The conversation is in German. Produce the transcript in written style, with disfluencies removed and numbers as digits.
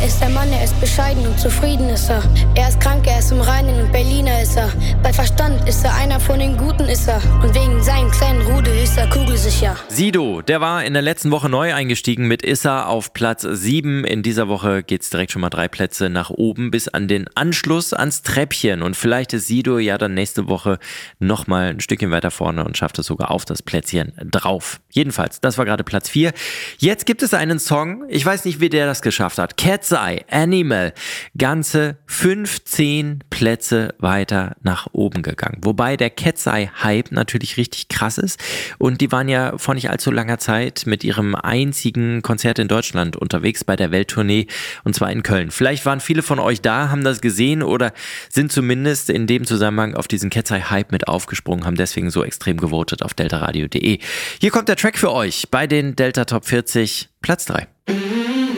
Er ist der Mann, er ist bescheiden und zufrieden ist er. Er ist krank, er ist im Reinen und Berliner ist er. Bei Verstand ist er einer von den Guten ist er. Und wegen seinem kleinen Rudel ist er kugelsicher. Sido, der war in der letzten Woche neu eingestiegen mit Issa auf Platz 7. In dieser Woche geht's direkt schon mal 3 Plätze nach oben bis an den Anschluss ans Treppchen. Und vielleicht ist Sido ja dann nächste Woche nochmal ein Stückchen weiter vorne und schafft es sogar auf das Plätzchen drauf. Jedenfalls, das war gerade Platz 4. Jetzt gibt es einen Song, ich weiß nicht, wie der das geschafft hat. Cat's Eye, Animal, ganze 15 Plätze weiter nach oben gegangen. Wobei der Cat's Eye Hype natürlich richtig krass ist. Und die waren ja vor nicht allzu langer Zeit mit ihrem einzigen Konzert in Deutschland unterwegs bei der Welttournee, und zwar in Köln. Vielleicht waren viele von euch da, haben das gesehen oder sind zumindest in dem Zusammenhang auf diesen Cat's Eye Hype mit aufgesprungen, haben deswegen so extrem gewotet auf deltaradio.de. Hier kommt der Track für euch bei den Delta Top 40, Platz 3.